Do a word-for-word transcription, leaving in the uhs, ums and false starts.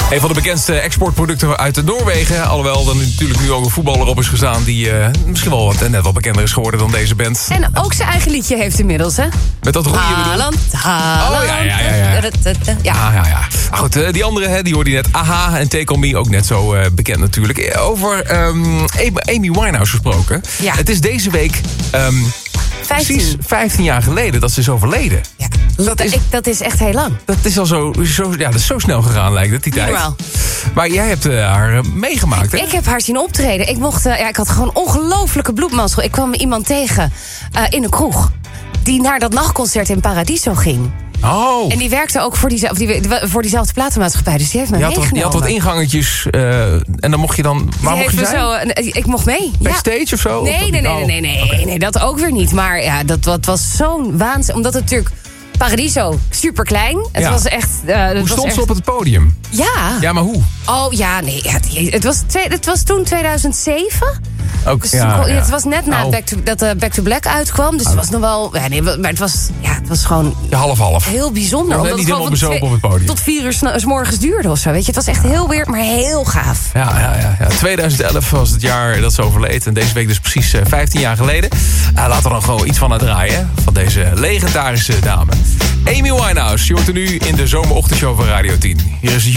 Een van de bekendste exportproducten uit Noorwegen. Alhoewel er natuurlijk nu ook een voetballer op is gestaan... die uh, misschien wel wat, net wat bekender is geworden dan deze band. En ook zijn eigen liedje heeft inmiddels, hè? Met dat roeien bedoel? Haaland, Haaland. Oh, ja, ja, ja. ja. ja. Ah, ja, ja. Goed, uh, die andere, hè, die hoorde je net. Aha en Take On Me, ook net zo uh, bekend natuurlijk. Over um, Amy Winehouse gesproken. Ja. Het is deze week... Um, Precies vijftien jaar geleden dat ze is overleden. Ja, dat, dat, is, ik, dat is echt heel lang. Dat is al zo, zo, ja, dat is zo snel gegaan, lijkt het, die tijd. Normaal. Maar jij hebt uh, haar uh, meegemaakt, hè? Ik heb haar zien optreden. Ik, mocht, uh, ja, ik had gewoon ongelofelijke bloedmazzel. Ik kwam iemand tegen uh, in een kroeg... die naar dat nachtconcert in Paradiso ging. Oh. En die werkte ook voor, die, die, voor diezelfde platenmaatschappij. Dus die heeft mij je had meegenomen. Wat, je had wat ingangetjes uh, en dan mocht je dan... Waar die mocht je zijn? Zo, uh, ik mocht mee. Backstage ja. of zo? Nee, nee, nee, nee, nee, nee, okay. nee, dat ook weer niet. Maar ja, dat, dat was zo'n waanzin. Omdat het natuurlijk... Paradiso, super klein. Het ja. was echt... Uh, hoe was stond echt... ze op het podium? Ja. Ja, maar hoe? Oh ja, nee. Ja, het, was twee, het was toen tweeduizend zeven. Ook, dus ja, toen, ja. Het was net na nou. back to, dat uh, Back to Black uitkwam. Dus het was nog wel... Ja, nee, maar het was, ja, het was gewoon... Ja, half-half. Heel bijzonder. Omdat niet helemaal bezopen op het podium. Tot vier uur 's morgens duurde of zo. Weet je, het was echt heel weird, maar heel gaaf. Ja, ja, ja, ja. tweeduizend elf was het jaar dat ze overleed. En deze week dus precies uh, vijftien jaar geleden. Uh, laten we dan gewoon iets van het draaien. Van deze legendarische dame. Amy Winehouse. Je hoort er nu in de zomerochtendshow van Radio tien. Hier is